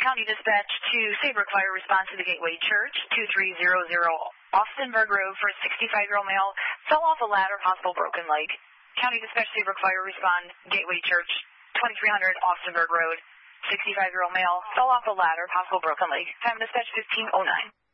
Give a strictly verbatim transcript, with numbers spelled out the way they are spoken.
County Dispatch to Saybrook Fire, respond to the Gateway Church, two three zero zero Austinburg Road for a sixty-five-year-old male, fell off a ladder, possible broken leg. County Dispatch, Saybrook Fire, respond, Gateway Church, twenty-three hundred Austinburg Road, sixty-five-year-old male, fell off a ladder, possible broken leg. Time dispatch fifteen oh nine.